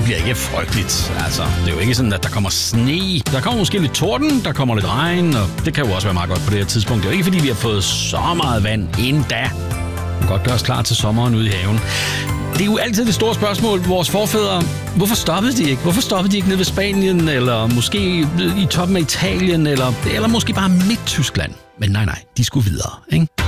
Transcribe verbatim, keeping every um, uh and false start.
vejret bliver ikke frygteligt. Altså, det er jo ikke sådan, at der kommer sne. Der kommer måske lidt torden, der kommer lidt regn, og det kan jo også være meget godt på det her tidspunkt. Det er jo ikke, fordi vi har fået så meget vand endda. Vi kan godt gøre os klar til sommeren ude i haven. Det er jo altid det store spørgsmål, vores forfædre, hvorfor stoppede de ikke? Hvorfor stoppede de ikke nede ved Spanien, eller måske i toppen af Italien, eller, eller måske bare Midt-Tyskland? Men nej, nej, de skulle videre, ikke?